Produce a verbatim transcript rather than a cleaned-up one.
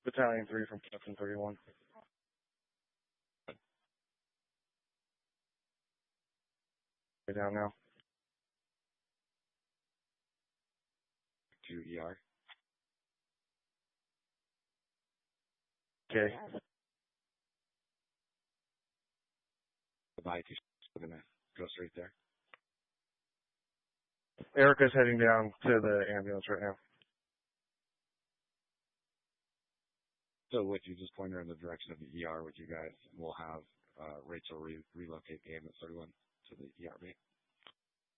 Battalion three from Captain thirty-one. Way down now. To E R. Okay. Goodbye. We're gonna go straight there. Erica's heading down to the ambulance right now. So would you just point her in the direction of the E R with you guys? We'll have uh, Rachel re- relocate the ambulance thirty-one to the E R B.